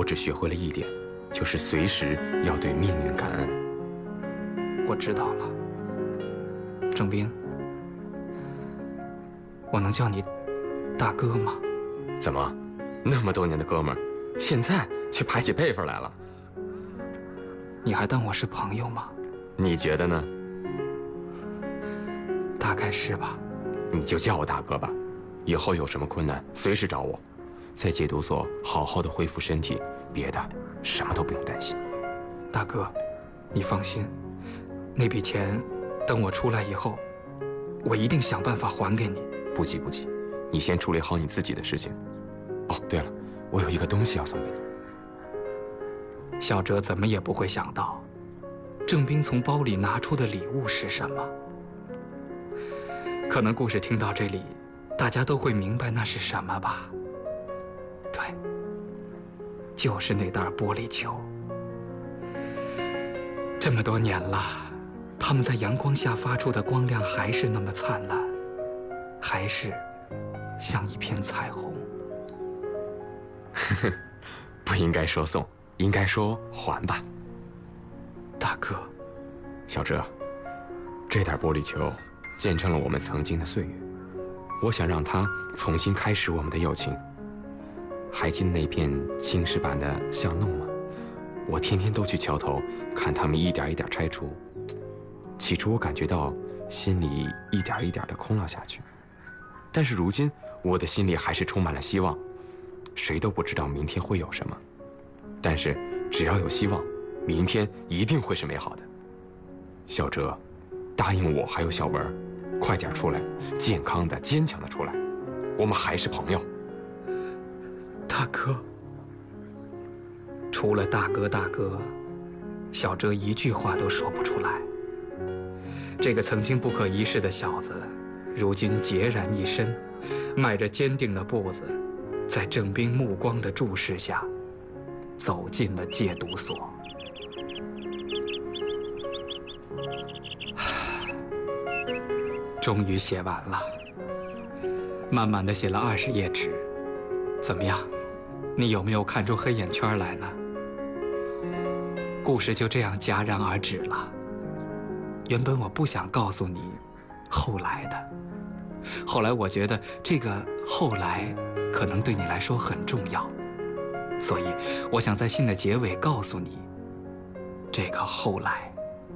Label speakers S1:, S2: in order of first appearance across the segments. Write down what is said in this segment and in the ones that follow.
S1: 我只学会了一点，就是随时要对命运感恩。
S2: 我知道了，郑斌，我能叫你大哥吗？
S1: 怎么，那么多年的哥们儿，现在却排起辈分来了？
S2: 你还当我是朋友吗？
S1: 你觉得呢？
S2: 大概是吧。
S1: 你就叫我大哥吧，以后有什么困难随时找我。在戒毒所好好的恢复身体，别的什么都不用担心。
S2: 大哥，你放心，那笔钱等我出来以后，我一定想办法还给你。
S1: 不急不急，你先处理好你自己的事情。哦，对了，我有一个东西要送给你。
S2: 小哲怎么也不会想到，郑斌从包里拿出的礼物是什么。可能故事听到这里，大家都会明白那是什么吧。对，就是那袋玻璃球。这么多年了，它们在阳光下发出的光亮还是那么灿烂，还是像一片彩虹。
S1: 不应该说送，应该说还吧。
S2: 大哥，
S1: 小哲，这袋玻璃球见证了我们曾经的岁月，我想让它重新开始我们的友情。还记得那片青石板的巷弄吗？我天天都去桥头看他们一点一点拆除。起初我感觉到心里一点一点的空了下去，但是如今我的心里还是充满了希望。谁都不知道明天会有什么，但是只要有希望，明天一定会是美好的。小哲，答应我还有小文，快点出来，健康的、坚强的出来，我们还是朋友。
S2: 大哥，除了大哥大哥，小哲一句话都说不出来。这个曾经不可一世的小子，如今孑然一身，迈着坚定的步子，在郑斌目光的注视下，走进了戒毒所。终于写完了，慢慢的写了20页纸。怎么样，你有没有看出黑眼圈来呢？故事就这样戛然而止了。原本我不想告诉你后来的，后来我觉得这个后来可能对你来说很重要，所以我想在信的结尾告诉你，这个后来。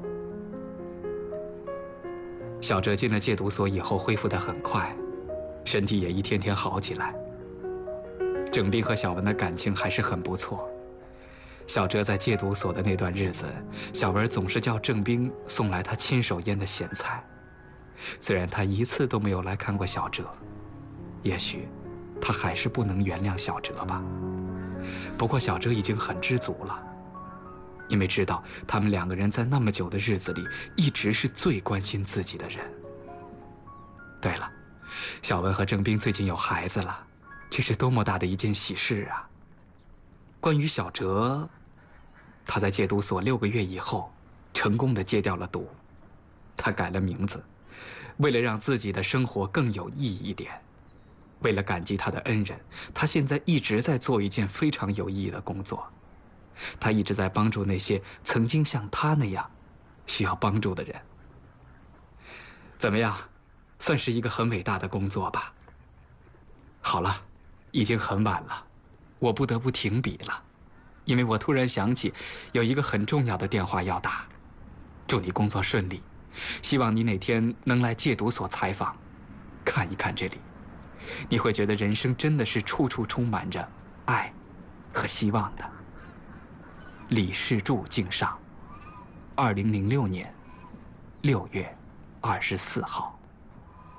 S2: 小哲进了戒毒所以后恢复得很快，身体也一天天好起来。郑斌和小文的感情还是很不错。小哲在戒毒所的那段日子，小文总是叫郑斌送来他亲手腌的咸菜。虽然他一次都没有来看过小哲，也许他还是不能原谅小哲吧。不过小哲已经很知足了，因为知道他们2个人在那么久的日子里，一直是最关心自己的人。对了，小文和郑斌最近有孩子了，这是多么大的一件喜事啊！关于小哲，他在戒毒所6个月以后，成功地戒掉了毒。他改了名字，为了让自己的生活更有意义一点，为了感激他的恩人，他现在一直在做一件非常有意义的工作。他一直在帮助那些曾经像他那样需要帮助的人。怎么样，算是一个很伟大的工作吧？好了，已经很晚了，我不得不停笔了，因为我突然想起有一个很重要的电话要打。祝你工作顺利，希望你哪天能来戒毒所采访，看一看这里，你会觉得人生真的是处处充满着爱和希望的。李世柱敬上，2006年6月24号。